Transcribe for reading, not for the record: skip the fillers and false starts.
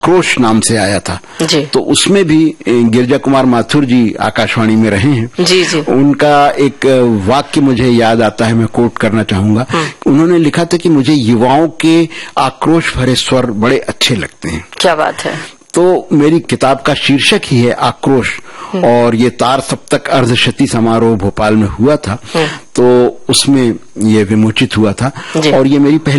आक्रोश नाम से आया था जी। तो उसमें भी गिरिजा कुमार माथुर जी आकाशवाणी में रहे हैं जी जी। उनका एक वाक्य मुझे याद आता है, मैं कोट करना चाहूंगा। उन्होंने लिखा था कि मुझे युवाओं के आक्रोश भरे स्वर बड़े अच्छे लगते हैं। क्या बात है। तो मेरी किताब का शीर्षक ही है आक्रोश और ये तार सप्तक अर्धशती समारोह भोपाल में हुआ था तो उसमें ये विमोचित हुआ था और ये मेरी पहली